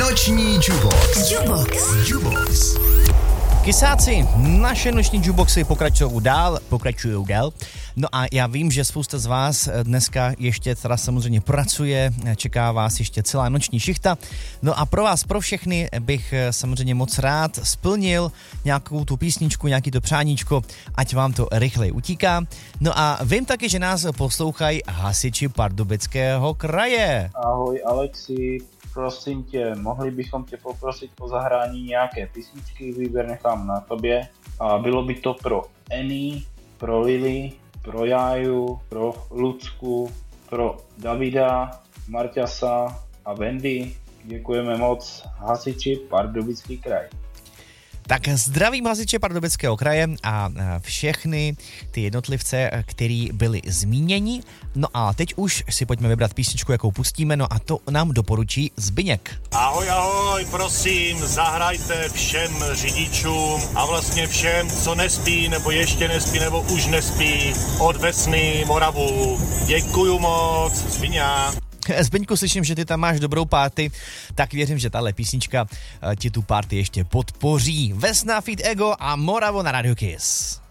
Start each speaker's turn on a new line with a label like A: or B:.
A: Noční Jubox.
B: Kysáci, naše noční jukeboxy pokračují dál. No a já vím, že spousta z vás dneska ještě teda samozřejmě pracuje, čeká vás ještě celá noční šichta. No a pro vás, pro všechny bych samozřejmě moc rád splnil nějakou tu písničku, nějaký to přáníčko, ať vám to rychleji utíká. No a vím taky, že nás poslouchají hasiči Pardubického kraje.
C: Ahoj Alexi, prosím tě, mohli bychom tě poprosit po zahrání nějaké písničky, výběr nechám na tobě. A bylo by to pro Annie, pro Lily, pro Jáju, pro Lucku, pro Davida, Marťasa a Wendy. Děkujeme moc, hasiči Pardubický kraj.
B: Tak zdravím hasiče Pardubického kraje a všechny ty jednotlivce, který byli zmíněni. No a teď už si pojďme vybrat písničku, jakou pustíme, no a to nám doporučí Zbyněk.
D: Ahoj, prosím, zahrajte všem řidičům a vlastně všem, co nespí, nebo ještě nespí, nebo už nespí, od Vesny, Moravu. Děkuju moc, Zbyňa.
B: Zbyňku, slyším, že ty tam máš dobrou party, tak věřím, že tahle písnička ti tu party ještě podpoří. Vesna, Feed Ego a Moravo na Radio Kiss.